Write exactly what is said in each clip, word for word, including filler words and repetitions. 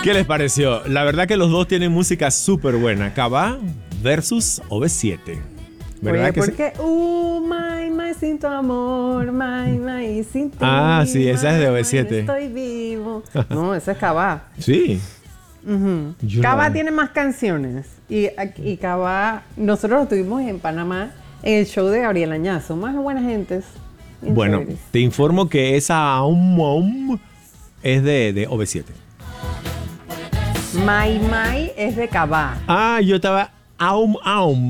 ¿Qué les pareció? La verdad que los dos tienen música súper buena. Cabá versus O V siete. ¿Verdad? Oye, que porque, sí? uh, my, my, sin tu amor, my, my, sin tu Ah, sí, esa my, es de O V siete. My, estoy vivo. No, esa es Cabá. Sí. Uh-huh. Cabá no. Tiene más canciones. Y, y Cabá, nosotros lo tuvimos en Panamá en el show de Gabriel Añazo. Más buenas gentes. Bueno, chéveres. Te informo que esa Aum Aum es de, de O V siete. My My es de Cabá. Ah, yo estaba Aum Aum.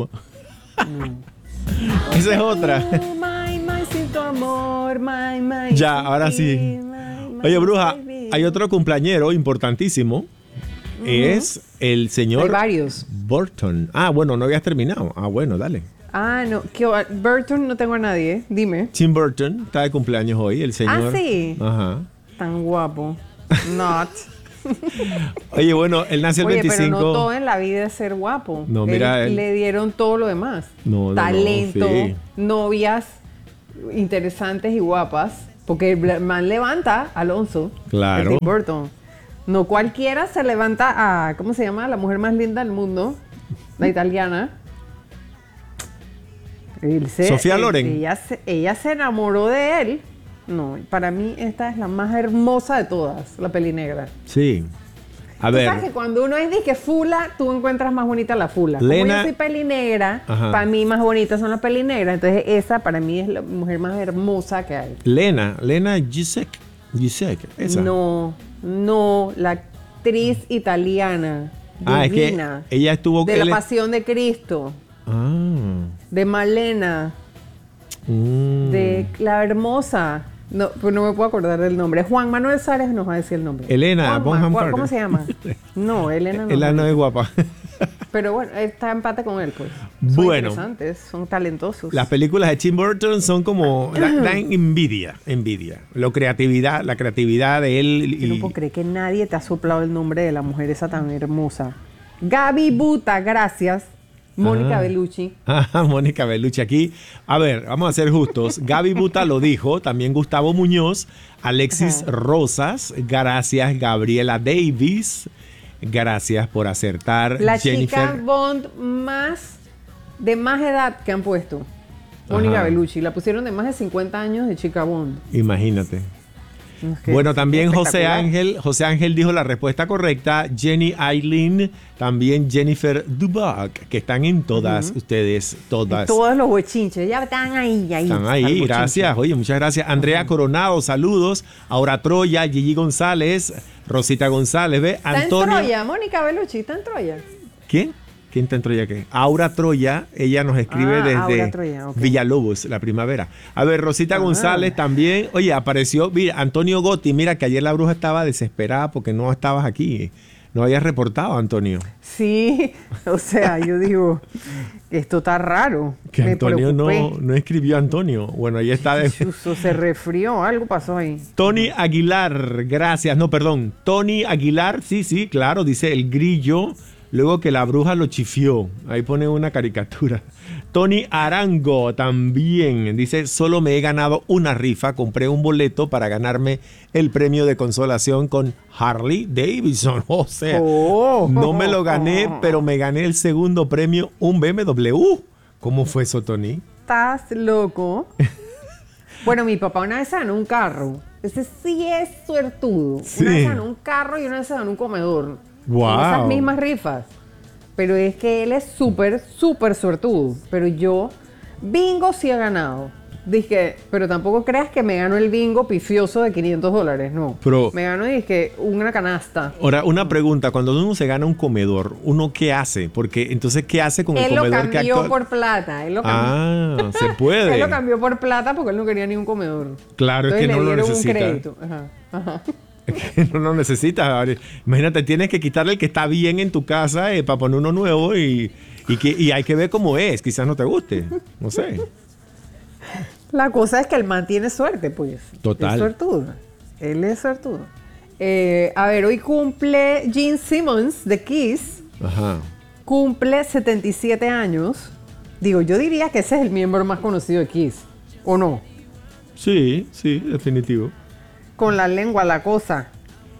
Mm. Esa es otra. Uh, my, my, sin tu amor, my, my, ya, ahora sí. My, my, Oye, bruja, hay otro cumpleañero importantísimo. Uh-huh. Es el señor hay varios. Burton. Ah, bueno, no habías terminado. Ah, bueno, dale. Ah, no. ¿Qué, Burton no tengo a nadie, ¿eh? Dime. Tim Burton está de cumpleaños hoy, el señor. Ah, sí. Ajá. Tan guapo. Not. Oye, bueno, él nació el Oye, veinticinco. Pero no todo en la vida es ser guapo. No, mira, él, él... le dieron todo lo demás. No, no, talento, no, sí. novias interesantes y guapas. Porque el man levanta a Alonso. Claro. Tim Burton. No cualquiera se levanta a, ¿cómo se llama? La mujer más linda del mundo, la italiana. Se, Sofía Loren. Ella se, ella se enamoró de él. No, para mí esta es la más hermosa de todas, la pelinegra. Sí. A ver. ¿Sabes que cuando uno es disque fula, tú encuentras más bonita la fula? Lena... Como yo soy pelinegra, para mí más bonitas son las pelinegras. Entonces esa para mí es la mujer más hermosa que hay. Lena, Lena Gisek. Gisek, esa. No, no, la actriz italiana. Ah, divina, es que ella estuvo... de la Pasión de Cristo. Ah. De Malena. Mm. De la hermosa. No, pues no me puedo acordar del nombre. Juan Manuel Sárez nos va a decir el nombre. Elena Bonham ¿Cómo, Carter. ¿Cómo se llama? No, Elena no. Elena no es guapa. Pero bueno, está en empate con él, pues. Son bueno, interesantes, son talentosos. Las películas de Tim Burton son como dan da envidia, envidia. La creatividad, la creatividad de él. Yo y... no puedo creer que nadie te ha soplado el nombre de la mujer esa tan hermosa. Gaby Buta, gracias. Mónica ah. Bellucci. Ah, Mónica Bellucci aquí. A ver, vamos a ser justos. Gaby Buta lo dijo, también Gustavo Muñoz, Alexis Ajá. Rosas, gracias Gabriela Davis, gracias por acertar. La Jennifer. chica Bond más de más edad que han puesto. Mónica Ajá. Bellucci, la pusieron de más de cincuenta años de chica Bond. Imagínate. Okay. Bueno, también José Ángel, José Ángel dijo la respuesta correcta. Jenny Aileen, también Jennifer Dubac, que están en todas uh-huh. ustedes, todas. En todos los huechinches, ya están ahí, ahí. Están ahí, gracias. Oye, muchas gracias. Andrea uh-huh. Coronado, saludos. Aura Troya, Gigi González, Rosita González, ¿ve? Está Antonio. en Troya, Mónica Bellucci, está en Troya. ¿Quién? ¿Quién está en Troya qué? Aura Troya, ella nos escribe ah, desde Troya, okay. Villalobos, la primavera. A ver, Rosita ah. González también. Oye, apareció, mira, Antonio Gotti, mira que ayer la bruja estaba desesperada porque no estabas aquí. No habías reportado, Antonio. Sí, o sea, yo digo, esto está raro. Que Antonio no, no escribió Antonio. Bueno, ahí está. De... Chuso, se resfrió, algo pasó ahí. Tony Aguilar, gracias. No, perdón. Tony Aguilar, sí, sí, claro, dice el grillo. Luego que la bruja lo chifió. Ahí pone una caricatura. Tony Arango también dice, solo me he ganado una rifa. Compré un boleto para ganarme el premio de consolación con Harley Davidson. O sea, oh, no me lo gané, oh. pero me gané el segundo premio, un B M W. ¿Cómo fue eso, Tony? ¿Estás loco? Bueno, mi papá una vez se ganó un carro. Ese sí es suertudo. Sí. Una vez se ganó un carro y una vez se ganó un comedor. Wow. Son esas mismas rifas. Pero es que él es súper, súper suertudo. Pero yo, bingo sí he ganado. Dije, pero tampoco creas que me gano el bingo pifioso de quinientos dólares, no. Pero, me gano, dije, una canasta. Ahora, una pregunta. Cuando uno se gana un comedor, ¿uno qué hace? Porque entonces, ¿qué hace con el él comedor que Él lo cambió actual... por plata. Él lo cambió. Ah, se puede. Él lo cambió por plata porque él no quería ni un comedor. Claro, entonces, es que no lo necesita. Un crédito. Ajá, ajá. Que no lo necesitas. Imagínate, tienes que quitarle el que está bien en tu casa eh, para poner uno nuevo y, y, que, y hay que ver cómo es. Quizás no te guste. No sé. La cosa es que el man tiene suerte, pues. Total. Es suertudo. Él es suertudo. Eh, a ver, hoy cumple Gene Simmons de Kiss. Ajá. Cumple setenta y siete años. Digo, yo diría que ese es el miembro más conocido de Kiss. ¿O no? Sí, sí, definitivo. Con la lengua, la cosa.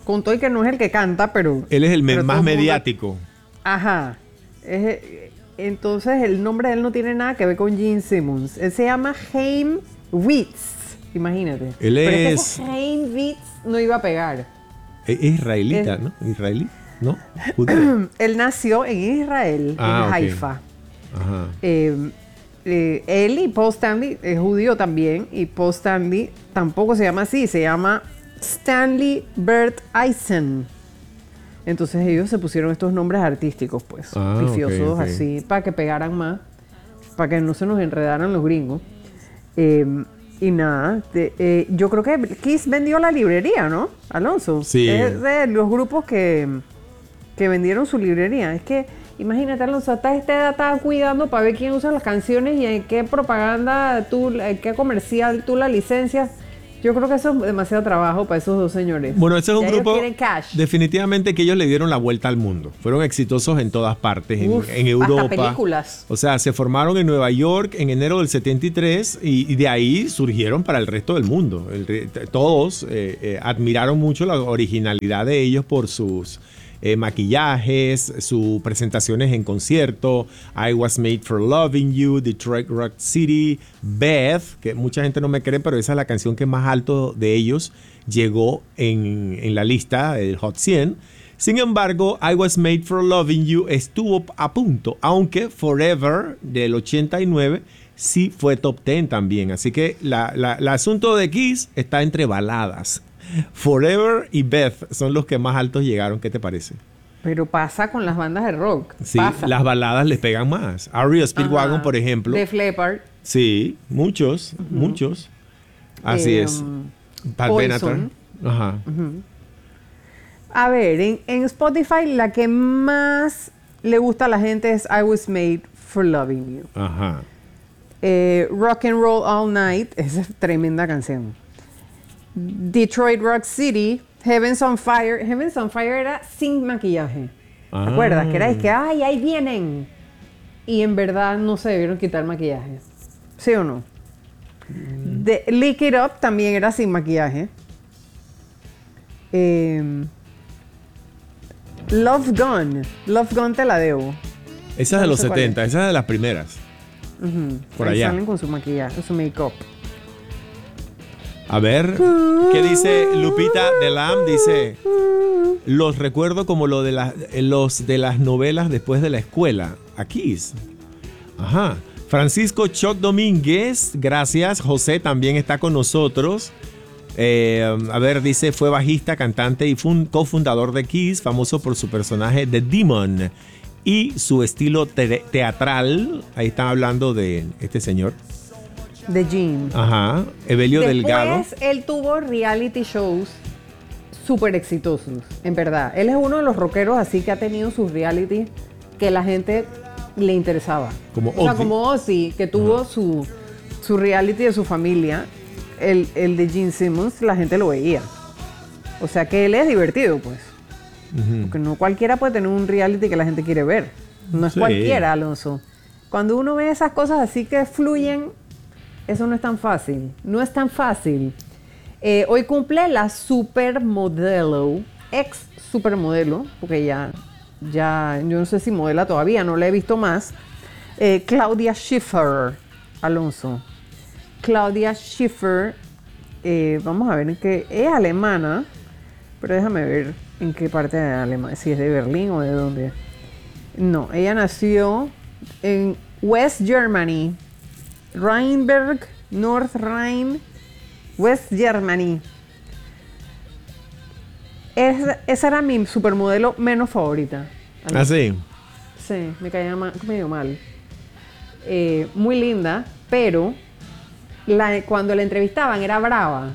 Con todo y que no es el que canta, pero... Él es el me- pero más todo el mundo- mediático. Ajá. Es- entonces el nombre de él no tiene nada que ver con Gene Simmons. Él se llama Chaim Weitz. Imagínate. Él Pero que es- ese Chaim Weitz no iba a pegar. Es israelita, Es- ¿no? Israelí, ¿no? Judío. Él nació en Israel, Ah, en ok. Haifa. Ajá. Eh, eh, él y Paul Stanley es judío también, y Paul Stanley tampoco se llama así, se llama Stanley Bert Eisen. Entonces ellos se pusieron estos nombres artísticos, pues, Ah, ok, pifiosos, ok. así, para que pegaran más, para que no se nos enredaran los gringos. Eh, y nada, de- eh, yo creo que Kiss vendió la librería, ¿no, Alonso? Sí. Es de los grupos que, que vendieron su librería. Es que, imagínate, Alonso, hasta esta edad estás cuidando para ver quién usa las canciones y en qué propaganda tú, en qué comercial tú la licencias. Yo creo que eso es demasiado trabajo para esos dos señores. Bueno, ese es un Ya ellos grupo quieren cash. definitivamente que ellos le dieron la vuelta al mundo. Fueron exitosos en todas partes, en, Uf, en Europa. hasta películas. O sea, se formaron en Nueva York en enero del setenta y tres y, y de ahí surgieron para el resto del mundo. El re- t- todos eh, eh, admiraron mucho la originalidad de ellos por sus eh, maquillajes, sus presentaciones en concierto, I Was Made for Loving You, Detroit Rock City, Beth, que mucha gente no me cree, pero esa es la canción que más alto de ellos llegó en, en la lista del Hot cien. Sin embargo, I Was Made for Loving You estuvo a punto, aunque Forever del ochenta y nueve sí fue top diez también. Así que la, la- el asunto de Kiss está entre baladas. Forever y Beth son los que más altos llegaron. ¿Qué te parece? Pero pasa con las bandas de rock. Sí, pasa. las baladas les pegan más. R E O Speedwagon, Ajá. por ejemplo. Def Leppard. Sí, muchos, muchos. Así Eh, es. Pat Poison. Benatar. Ajá. A ver, en, en Spotify la que más le gusta a la gente es I Was Made for Loving You. Ajá. Eh, Rock and Roll All Night, esa es tremenda canción. Detroit Rock City, Heaven's on Fire. Heaven's on Fire era sin maquillaje. Ah. ¿Te acuerdas? Que era de que, ay, ahí vienen. Y en verdad no se debieron quitar el maquillaje. ¿Sí o no? The Lick It Up también era sin maquillaje. Eh, Love Gun. Love Gun te la debo. Esa es de No los sé cuál setenta, esa es de las primeras. Ujú. Por Ahí allá. salen con su maquillaje, su make-up. A ver, ¿qué dice Lupita de Lam? Dice, los recuerdo como lo de las, los de las novelas después de la escuela. Aquí. Ajá. Francisco Choc Domínguez, gracias. José también está con nosotros. Eh, a ver, dice, fue bajista, cantante y fun- cofundador de Kiss, famoso por su personaje The Demon y su estilo te- teatral. Ahí están hablando de este señor. De Gene. Ajá. Evelio Delgado. Después él tuvo reality shows súper exitosos, en verdad. Él es uno de los rockeros así que ha tenido sus reality que la gente le interesaba. Como o sea, Ozzy. como Ozzy, que tuvo su, su reality de su familia. El, el de Gene Simmons, la gente lo veía. O sea que él es divertido, pues. Ujú. Porque no cualquiera puede tener un reality que la gente quiere ver. No es Sí. cualquiera, Alonso. Cuando uno ve esas cosas así que fluyen, eso no es tan fácil. No es tan fácil. Eh, hoy cumple la supermodelo, ex supermodelo, porque ya, ya, yo no sé si modela todavía, no la he visto más. eh, Claudia Schiffer, Alonso. Claudia Schiffer, eh, vamos a ver en qué, es alemana, pero déjame ver en qué parte de Alemania, si es de Berlín o de dónde. No, ella nació en West Germany, Rheinberg, North Rhine, West Germany. Es, esa era mi supermodelo menos favorita. Ah, sí. Sí, me caía ma- medio mal. Eh, muy linda, pero la- cuando la entrevistaban era brava.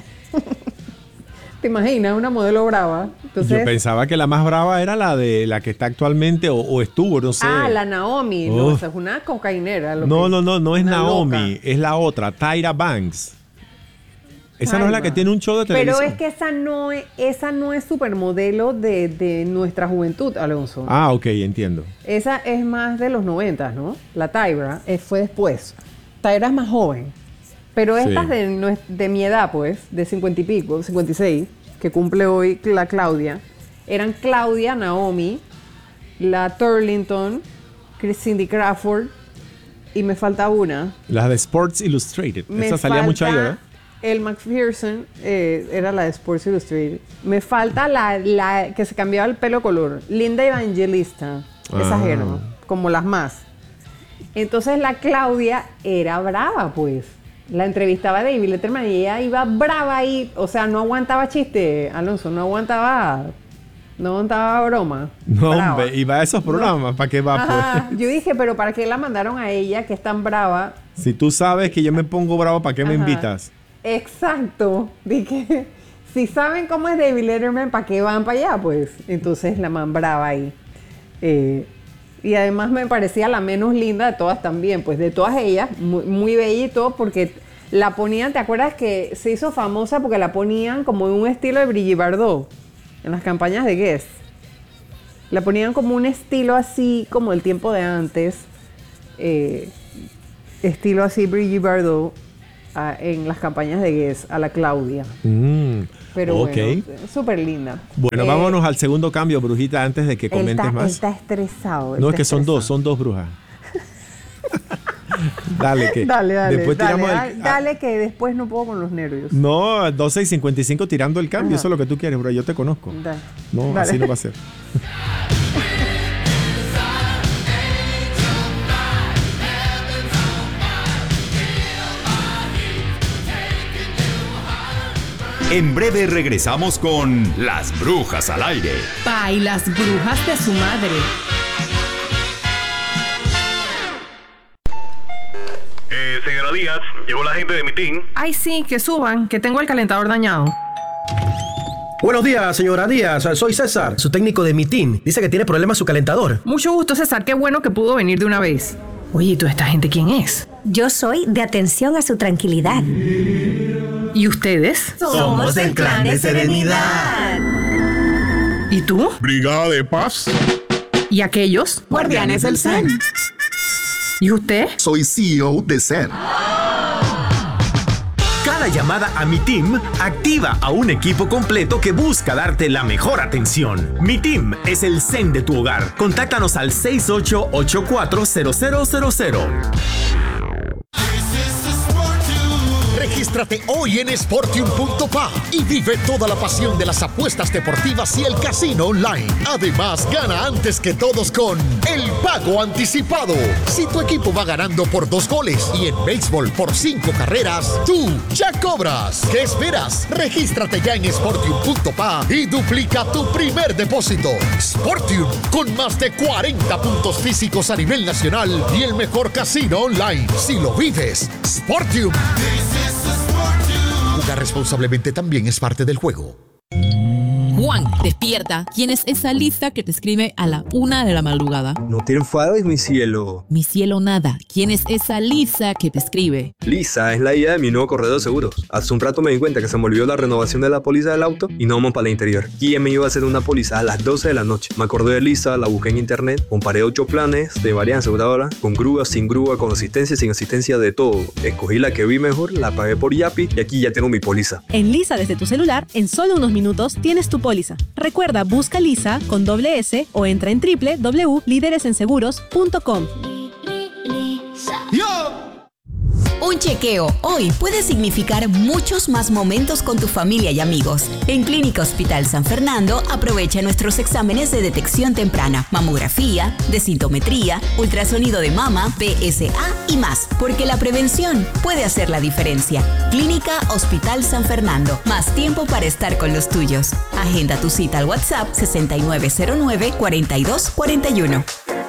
¿Te imaginas? Una modelo brava. Entonces, Yo pensaba que la más brava era la de la que está actualmente o, o estuvo, no sé. ah, la Naomi. No, Uf. esa es una cocainera. lo No, que- no, no, no es una Naomi, loca. es la otra, Tyra Banks. Esa no es la que Tyra. tiene un show de Pero televisión. es que esa no es, esa no es supermodelo de, de nuestra juventud, Alonso. Ah, ok, entiendo. Esa es más de los noventas, ¿no? La Tyra eh, fue después. Tyra es más joven. Pero Sí. estas de, nues- de mi edad, pues, de cincuenta y pico, cincuenta y seis, que cumple hoy la Claudia, eran Claudia, Naomi, la Turlington, Cindy Crawford y me falta una. La de Sports Illustrated. Me Esa salía mucho ahí, ¿verdad? El McPherson eh, era la de Sports Illustrated. Me falta la, la que se cambiaba el pelo color. Linda Evangelista. Ah. Exagero. Como las más. Entonces la Claudia era brava, pues. La entrevistaba David Letterman y ella iba brava ahí. O sea, no aguantaba chiste, Alonso. No aguantaba... No aguantaba broma. No, brava. hombre. Y va a esos programas. No. ¿Para qué va, Ajá. pues? Yo dije, pero ¿para qué la mandaron a ella que es tan brava? Si tú sabes que yo me pongo bravo, ¿para qué Ajá. me invitas? Exacto. Dije, si saben cómo es David Letterman, ¿para qué van para allá? Pues entonces la man brava ahí. Eh, y además me parecía la menos linda de todas también. Pues de todas ellas, muy, muy bella y todo, porque la ponían, ¿te acuerdas que se hizo famosa porque la ponían como en un estilo de Brigitte Bardot en las campañas de Guess? La ponían como un estilo así, como el tiempo de antes. Eh, estilo así Brigitte Bardot. A, en las campañas de Guess, a la Claudia. Mm, Pero okay. bueno, súper linda. Bueno, Eh, vámonos al segundo cambio, brujita, antes de que él comentes está, más. Él está estresado. él No, es está que son estresado. dos, son dos brujas. Dale, que Dale, dale. después dale, tiramos dale, el, dale que después no puedo con los nervios. No, doce y cincuenta y cinco tirando el cambio. Ajá. Eso es lo que tú quieres, bro. Yo te conozco. Dale. No, Dale. así no va a ser. En breve regresamos con Las Brujas al Aire. Pa y las brujas de su madre. Eh, señora Díaz, llegó la gente de mi team. Ay, sí, que suban, que tengo el calentador dañado. Buenos días, señora Díaz. Soy César, su técnico de mi team. Dice que tiene problemas su calentador. Mucho gusto, César, qué bueno que pudo venir de una vez. Oye, ¿y toda esta gente quién es? Yo soy de atención a su tranquilidad. ¿Y ustedes? Somos del Clan de Serenidad. ¿Y tú? Brigada de Paz. ¿Y aquellos? Guardianes del Zen. ¿Y usted? Soy C E O de Zen. Cada llamada a Mi Team activa a un equipo completo que busca darte la mejor atención. Mi Team es el Zen de tu hogar. Contáctanos al seis ocho ocho cuatro cero cero cero cero. Regístrate hoy en Sportium punto pa y vive toda la pasión de las apuestas deportivas y el casino online. Además, gana antes que todos con el pago anticipado. Si tu equipo va ganando por dos goles y en béisbol por cinco carreras, tú ya cobras. ¿Qué esperas? Regístrate ya en Sportium punto pa y duplica tu primer depósito. Sportium, con más de cuarenta puntos físicos a nivel nacional y el mejor casino online. Si lo vives, Sportium. Jugar responsablemente también es parte del juego. Juan, despierta. ¿Quién es esa Lisa que te escribe a la una de la madrugada? No te enfades, mi cielo. Mi cielo, nada. ¿Quién es esa Lisa que te escribe? Lisa es la idea de mi nuevo corredor de seguros. Hace un rato me di cuenta que se me olvidó la renovación de la póliza del auto y no vamos para el interior. ¿Quién me iba a hacer una póliza a las doce de la noche? Me acordé de Lisa, la busqué en internet, comparé ocho planes de varias aseguradoras, con grúa, sin grúa, con asistencia, sin asistencia, de todo. Escogí la que vi mejor, la pagué por Yapi y aquí ya tengo mi póliza. En Lisa desde tu celular, en solo unos minutos tienes tu póliza. Recuerda, busca Lisa con doble S o entra en doble u doble u doble u punto líderes en seguros punto com. Un chequeo hoy puede significar muchos más momentos con tu familia y amigos. En Clínica Hospital San Fernando aprovecha nuestros exámenes de detección temprana, mamografía, densitometría, ultrasonido de mama, P S A y más, porque la prevención puede hacer la diferencia. Clínica Hospital San Fernando, más tiempo para estar con los tuyos. Agenda tu cita al WhatsApp sesenta y nueve cero nueve, cuarenta y dos cuarenta y uno.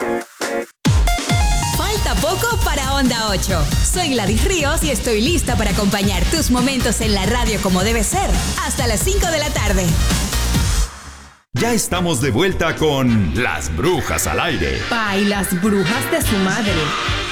Falta poco para Onda ocho. Soy Gladys Ríos y estoy lista para acompañar tus momentos en la radio como debe ser. Hasta las cinco de la tarde. Ya estamos de vuelta con Las Brujas al Aire. Pa y las brujas de su madre.